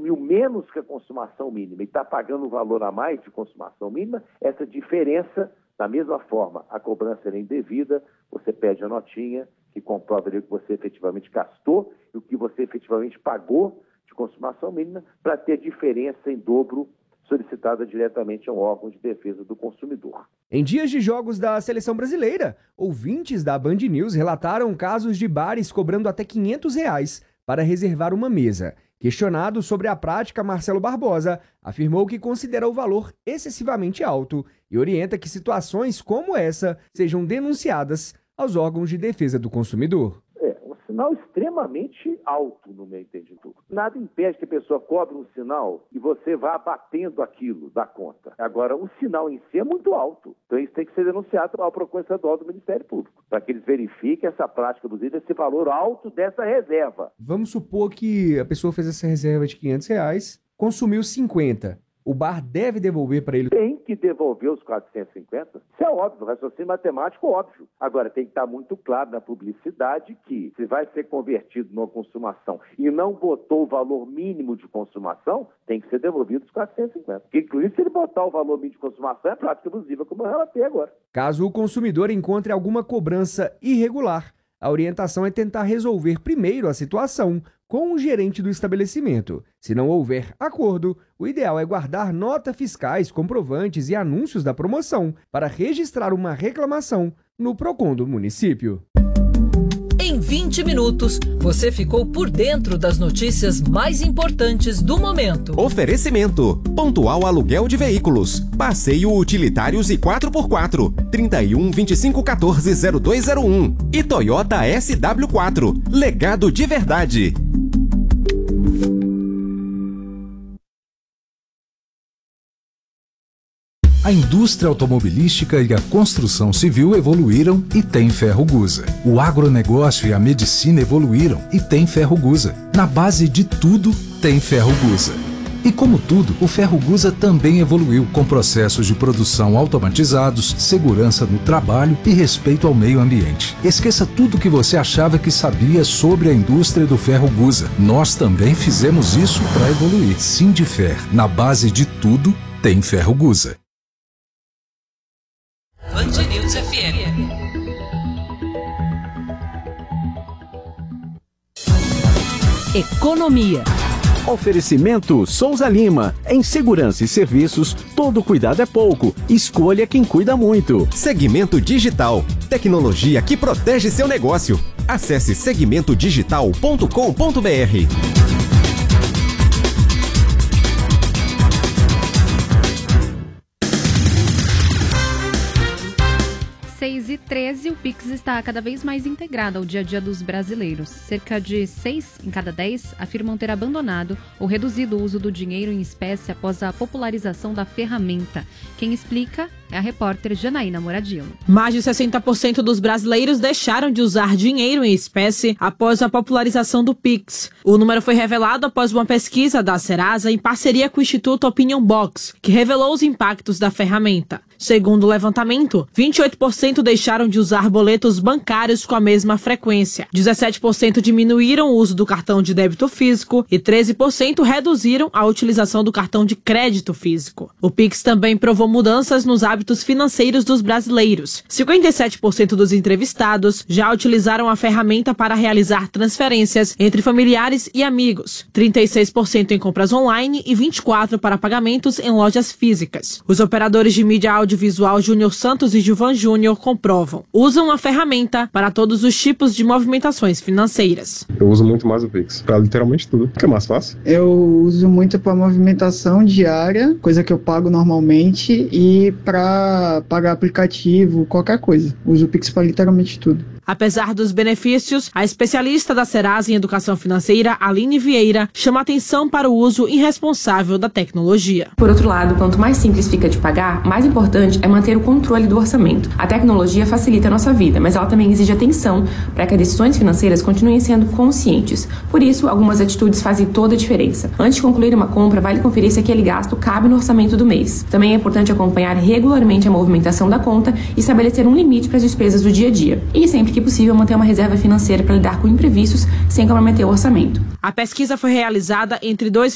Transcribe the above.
consumiu menos que a consumação mínima e está pagando um valor a mais de consumação mínima, essa diferença, da mesma forma, a cobrança é indevida, você pede a notinha que comprova ali o que você efetivamente gastou e o que você efetivamente pagou de consumação mínima para ter diferença em dobro solicitada diretamente ao órgão de defesa do consumidor. Em dias de jogos da seleção brasileira, ouvintes da Band News relataram casos de bares cobrando até R$500 para reservar uma mesa. Questionado sobre a prática, Marcelo Barbosa afirmou que considera o valor excessivamente alto e orienta que situações como essa sejam denunciadas aos órgãos de defesa do consumidor. Sinal extremamente alto, no meu entendimento. Nada impede que a pessoa cobre um sinal e você vá abatendo aquilo da conta. Agora, o sinal em si é muito alto. Então, isso tem que ser denunciado ao Procurador Estadual do Ministério Público, para que eles verifiquem essa prática dos itens, esse valor alto dessa reserva. Vamos supor que a pessoa fez essa reserva de R$500, consumiu 50. O bar deve devolver para ele? Tem que devolver os 450. Isso é óbvio, raciocínio matemático óbvio. Agora, tem que estar muito claro na publicidade que se vai ser convertido numa consumação e não botou o valor mínimo de consumação, tem que ser devolvido os 450. Porque, inclusive, se ele botar o valor mínimo de consumação, é prática abusiva, como eu relatei agora. Caso o consumidor encontre alguma cobrança irregular, a orientação é tentar resolver primeiro a situação com o gerente do estabelecimento. Se não houver acordo, o ideal é guardar notas fiscais, comprovantes e anúncios da promoção para registrar uma reclamação no PROCON do município. Em 20 minutos, você ficou por dentro das notícias mais importantes do momento. Oferecimento: Pontual Aluguel de Veículos, Passeio Utilitários e 4x4, 31 25 14 0201 e Toyota SW4, legado de verdade. A indústria automobilística e a construção civil evoluíram e tem Ferrogusa. O agronegócio e a medicina evoluíram e tem Ferrogusa. Na base de tudo, tem Ferrogusa. E como tudo, o Ferrogusa também evoluiu com processos de produção automatizados, segurança no trabalho e respeito ao meio ambiente. Esqueça tudo que você achava que sabia sobre a indústria do Ferrogusa. Nós também fizemos isso para evoluir. Sindifer, na base de tudo, tem Ferrogusa. Band News FM. Economia. Oferecimento Souza Lima. Em segurança e serviços, todo cuidado é pouco. Escolha quem cuida muito. Segmento Digital. Tecnologia que protege seu negócio. Acesse segmentodigital.com.br. 6h13, o Pix está cada vez mais integrado ao dia a dia dos brasileiros. Cerca de 6 em cada 10 afirmam ter abandonado ou reduzido o uso do dinheiro em espécie após a popularização da ferramenta. Quem explica é a repórter Janaína Moradillo. Mais de 60% dos brasileiros deixaram de usar dinheiro em espécie após a popularização do Pix. O número foi revelado após uma pesquisa da Serasa em parceria com o Instituto Opinion Box, que revelou os impactos da ferramenta. Segundo o levantamento, 28% deixaram de usar boletos bancários com a mesma frequência. 17% diminuíram o uso do cartão de débito físico e 13% reduziram a utilização do cartão de crédito físico. O Pix também provou mudanças nos hábitos financeiros dos brasileiros. 57% dos entrevistados já utilizaram a ferramenta para realizar transferências entre familiares e amigos, 36% em compras online e 24% para pagamentos em lojas físicas. Os operadores de mídia audiovisual Júnior Santos e Gilvan Júnior comprovam. Usam a ferramenta para todos os tipos de movimentações financeiras. Eu uso muito mais o Pix, para literalmente tudo. O que é mais fácil? Eu uso muito para movimentação diária, coisa que eu pago normalmente, e para pagar aplicativo, qualquer coisa. Uso o Pix para literalmente tudo. Apesar dos benefícios, a especialista da Serasa em Educação Financeira, Aline Vieira, chama atenção para o uso irresponsável da tecnologia. Por outro lado, quanto mais simples fica de pagar, mais importante é manter o controle do orçamento. A tecnologia facilita a nossa vida, mas ela também exige atenção para que as decisões financeiras continuem sendo conscientes. Por isso, algumas atitudes fazem toda a diferença. Antes de concluir uma compra, vale conferir se aquele gasto cabe no orçamento do mês. Também é importante acompanhar regularmente a movimentação da conta e estabelecer um limite para as despesas do dia a dia. E sempre que possível, manter uma reserva financeira para lidar com imprevistos sem comprometer o orçamento. A pesquisa foi realizada entre 2